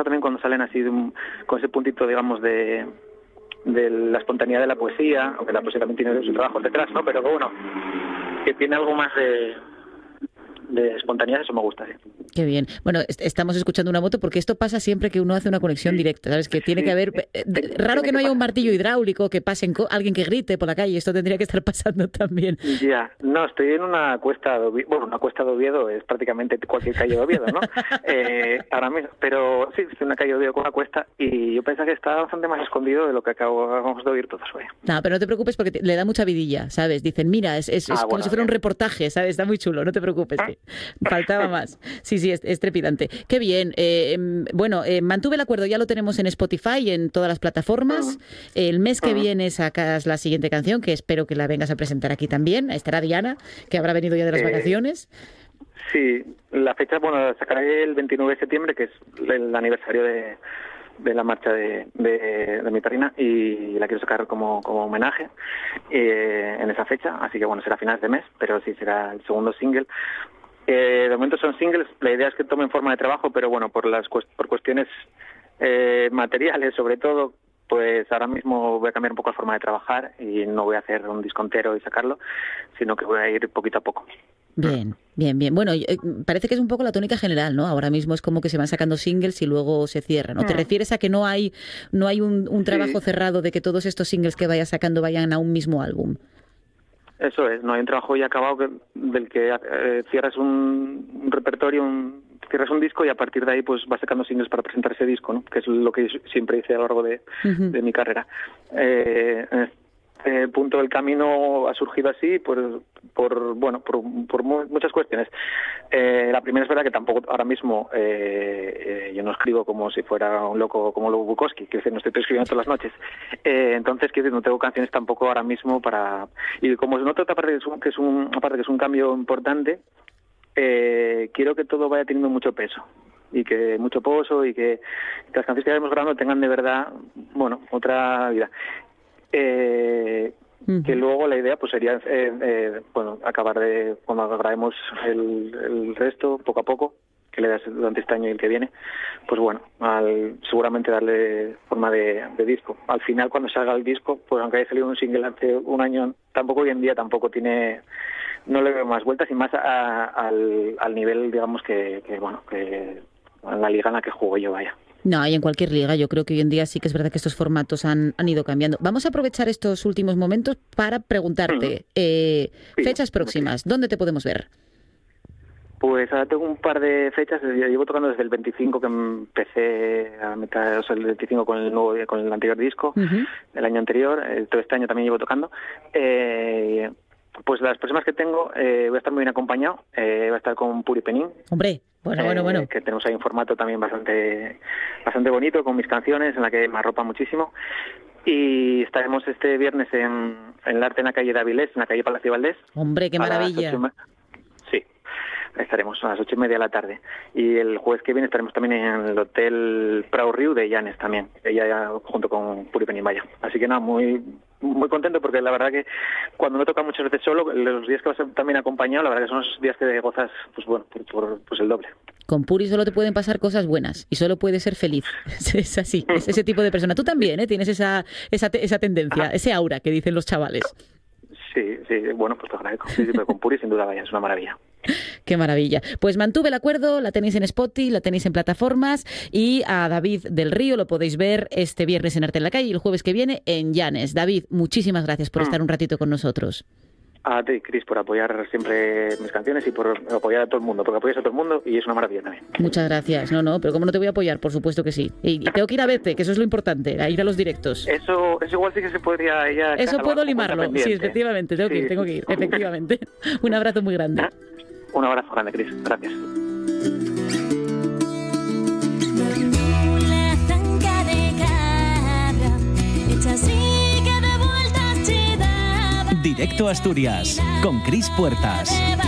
también cuando salen así con ese puntito, digamos, de la espontaneidad de la poesía, aunque la poesía también tiene su trabajo detrás, ¿no? Pero bueno, que tiene algo más de espontaneidad, eso me gusta, sí. Qué bien. Bueno, estamos escuchando una moto porque esto pasa siempre que uno hace una conexión directa, ¿sabes? Que tiene que haber... raro que no haya un martillo hidráulico, que pase alguien que grite por la calle, esto tendría que estar pasando también. Ya, no, estoy en una cuesta de Oviedo, bueno, una cuesta de Oviedo es prácticamente cualquier calle de Oviedo, ¿no? Ahora mismo, pero sí, estoy en una calle de Oviedo con una cuesta y yo pensaba que estaba bastante más escondido de lo que acabamos de oír todos hoy. No, pero no te preocupes porque le da mucha vidilla, ¿sabes? Dicen, mira, es como si fuera un reportaje, ¿sabes? Está muy chulo, no te preocupes. Faltaba más. Sí, es trepidante. Qué bien. Mantuve el acuerdo, ya lo tenemos en Spotify y en todas las plataformas. El mes que viene sacas la siguiente canción, que espero que la vengas a presentar aquí también. Estará Diana, que habrá venido ya de las vacaciones. Sí, la fecha, la sacaré el 29 de septiembre, que es el aniversario de la marcha de mi padrina, y la quiero sacar como homenaje en esa fecha, así que será a finales de mes, pero sí será el segundo single. De momento son singles, la idea es que tomen forma de trabajo, pero por cuestiones materiales sobre todo, pues ahora mismo voy a cambiar un poco la forma de trabajar y no voy a hacer un disco entero y sacarlo, sino que voy a ir poquito a poco. Bien. Bueno, parece que es un poco la tónica general, ¿no? Ahora mismo es como que se van sacando singles y luego se cierran, ¿no? ¿Te refieres a que no hay un trabajo cerrado de que todos estos singles que vayas sacando vayan a un mismo álbum? Eso es, no hay un trabajo ya acabado del que cierras un repertorio, cierras un disco y a partir de ahí pues vas sacando singles para presentar ese disco, ¿no? Que es lo que yo siempre hice a lo largo de mi carrera. Punto del camino ha surgido así por muchas cuestiones. La primera es verdad que tampoco ahora mismo yo no escribo como si fuera un loco como Lobo Bukowski, que no estoy escribiendo todas las noches. Entonces no tengo canciones tampoco ahora mismo para, y como noto aparte que es un cambio importante, quiero que todo vaya teniendo mucho peso y que mucho pozo y que las canciones que vayamos grabando tengan de verdad otra vida. Que luego la idea pues sería acabar cuando grabemos el resto poco a poco, que le das durante este año y el que viene, pues seguramente darle forma de disco. Al final cuando salga el disco, pues aunque haya salido un single hace un año, tampoco hoy en día no le veo más vueltas y más al nivel, digamos, que en la liga en la que juego yo, vaya. No, y en cualquier liga. Yo creo que hoy en día sí que es verdad que estos formatos han ido cambiando. Vamos a aprovechar estos últimos momentos para preguntarte, fechas próximas, ¿dónde te podemos ver? Pues ahora tengo un par de fechas, llevo tocando desde el 25 que empecé el 25 con el anterior disco, el año anterior, todo este año también llevo tocando. Pues las próximas que tengo voy a estar muy bien acompañado, voy a estar con Puri Penín. Hombre, bueno. Que tenemos ahí un formato también bastante bonito con mis canciones, en la que me arropa muchísimo. Y estaremos este viernes en el Arte en la calle de Avilés, en la calle Palacio Valdés. Hombre, qué maravilla. Sí, estaremos a las 8:30 de la tarde. Y el jueves que viene estaremos también en el Hotel Prau Riu de Llanes también, ella junto con Puri Penín, vaya. Así que nada, muy contento porque la verdad que cuando no toca muchas veces solo, los días que vas también acompañado, la verdad que son los días que gozas pues el doble. Con Puri solo te pueden pasar cosas buenas y solo puedes ser feliz. Es así, es ese tipo de persona. Tú también tienes esa tendencia, ese aura que dicen los chavales. Sí, pues te agradezco. Sí, pero con Puri sin duda, vaya, es una maravilla. Qué maravilla. Pues mantuve el acuerdo, la tenéis en Spotify, la tenéis en plataformas, y a David del Río lo podéis ver este viernes en Arte en la Calle y el jueves que viene en Llanes. David, muchísimas gracias por estar un ratito con nosotros. A ti, Cris, por apoyar siempre mis canciones y por apoyar a todo el mundo, porque apoyas a todo el mundo y es una maravilla también. Muchas gracias. No, pero ¿cómo no te voy a apoyar? Por supuesto que sí. Y tengo que ir a verte, que eso es lo importante, a ir a los directos. Eso igual sí que se podría... Eso puedo limarlo, sí, efectivamente, tengo que ir, efectivamente. Un abrazo muy grande. Un abrazo grande, Cris. Gracias. Directo a Asturias, con Cris Puertas.